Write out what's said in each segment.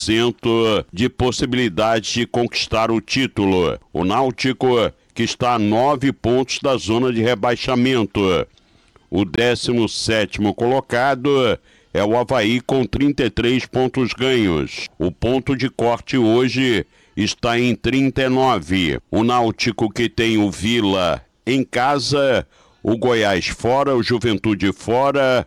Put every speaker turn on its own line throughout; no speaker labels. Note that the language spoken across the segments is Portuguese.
de possibilidade de conquistar o título. O Náutico, que está a 9 pontos da zona de rebaixamento. O 17º colocado é o Avaí com 33 pontos ganhos. O ponto de corte hoje está em 39. O Náutico, que tem o Vila em casa, o Goiás fora, o Juventude fora,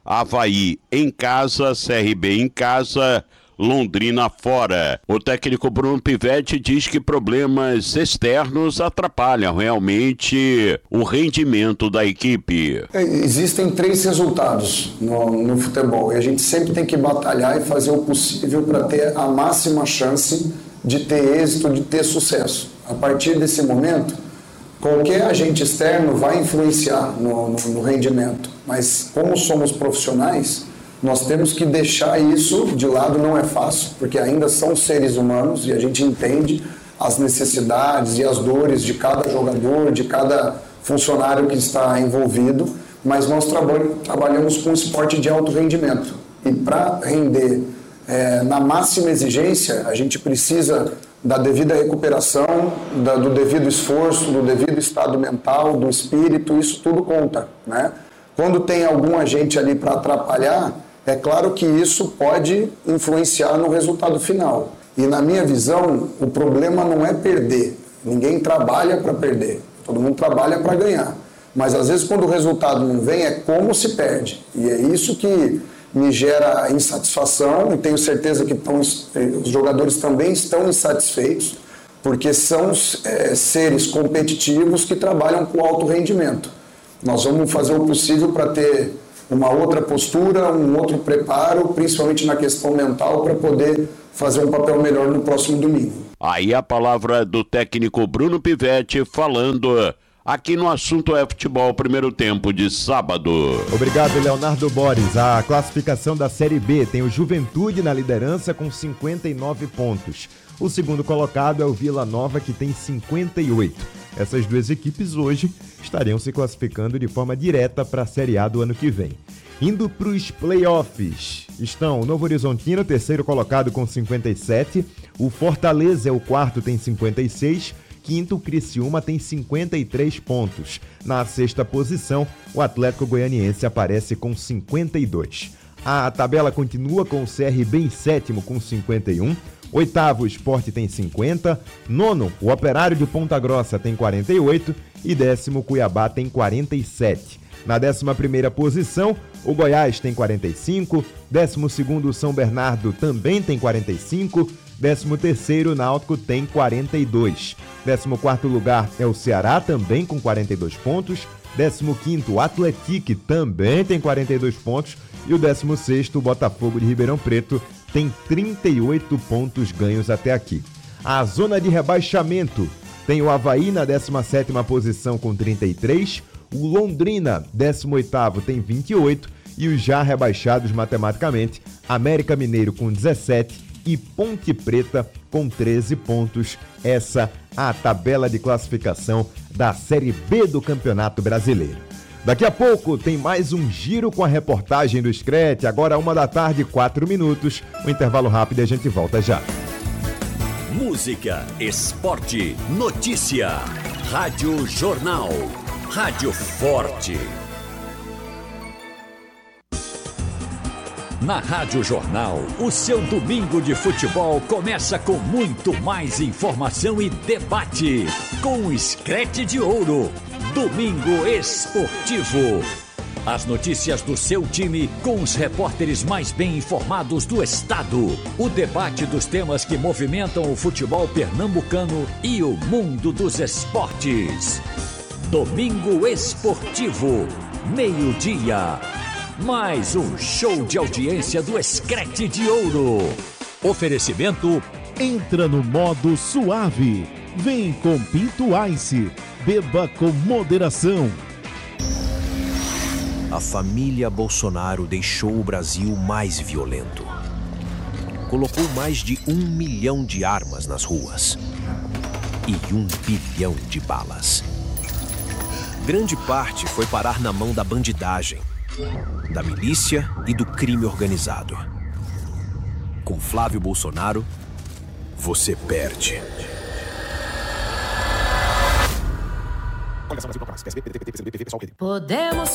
Avaí em casa, CRB em casa, Londrina fora. O técnico Bruno Pivetti diz que problemas externos atrapalham realmente o rendimento da equipe.
Existem 3 resultados no futebol e a gente sempre tem que batalhar e fazer o possível para ter a máxima chance de ter êxito, de ter sucesso. A partir desse momento, qualquer agente externo vai influenciar no rendimento, mas como somos profissionais, nós temos que deixar isso de lado. Não é fácil, porque ainda são seres humanos e a gente entende as necessidades e as dores de cada jogador, de cada funcionário que está envolvido, mas nós trabalhamos com esporte de alto rendimento. E para render na máxima exigência, a gente precisa da devida recuperação, do devido esforço, do devido estado mental, do espírito, isso tudo conta, né? Quando tem algum agente ali para atrapalhar, é claro que isso pode influenciar no resultado final. E na minha visão, o problema não é perder. Ninguém trabalha para perder, todo mundo trabalha para ganhar. Mas às vezes quando o resultado não vem, é como se perde. E é isso que me gera insatisfação, e tenho certeza que os jogadores também estão insatisfeitos, porque são seres competitivos que trabalham com alto rendimento. Nós vamos fazer o possível para ter uma outra postura, um outro preparo, principalmente na questão mental, para poder fazer um papel melhor no próximo domingo.
Aí a palavra do técnico Bruno Pivetti falando aqui no Assunto é Futebol, primeiro tempo de sábado.
Obrigado, Leonardo Boris. A classificação da Série B tem o Juventude na liderança com 59 pontos. O segundo colocado é o Vila Nova, que tem 58. Essas duas equipes hoje estariam se classificando de forma direta para a Série A do ano que vem. Indo para os playoffs, estão o Novo Horizontino, terceiro colocado com 57. O Fortaleza é o quarto, tem 56. Quinto, o Criciúma tem 53 pontos. Na sexta posição, o Atlético Goianiense aparece com 52. A tabela continua com o CRB em sétimo com 51. Oitavo, o Sport tem 50. Nono, o Operário de Ponta Grossa tem 48. E décimo, o Cuiabá tem 47. Na 11ª posição, o Goiás tem 45. 12º, o São Bernardo também tem 45. 13º, o Náutico tem 42. 14º lugar é o Ceará, também com 42 pontos. 15º, o Atlético também tem 42 pontos. E o 16º, o Botafogo de Ribeirão Preto, tem 38 pontos ganhos até aqui. A zona de rebaixamento tem o Avaí na 17ª posição com 33, o Londrina, 18º, tem 28, e os já rebaixados matematicamente, América Mineiro com 17 e Ponte Preta com 13 pontos. Essa a tabela de classificação da Série B do Campeonato Brasileiro. Daqui a pouco tem mais um giro com a reportagem do Screte, agora 1h04, um intervalo rápido e a gente volta já.
Música, esporte, notícia, Rádio Jornal, Rádio Forte. Na Rádio Jornal, o seu domingo de futebol começa com muito mais informação e debate. Com o Screte de Ouro, Domingo Esportivo. As notícias do seu time com os repórteres mais bem informados do estado. O debate dos temas que movimentam o futebol pernambucano e o mundo dos esportes. Domingo Esportivo, meio-dia. Mais um show de audiência do Screte de Ouro. Oferecimento:
entra no modo suave. Vem com Pinto Ice. Beba com moderação.
A família Bolsonaro deixou o Brasil mais violento. Colocou mais de 1 milhão de armas nas ruas e 1 bilhão de balas. Grande parte foi parar na mão da bandidagem, da milícia e do crime organizado. Com Flávio Bolsonaro, você perde.
Podemos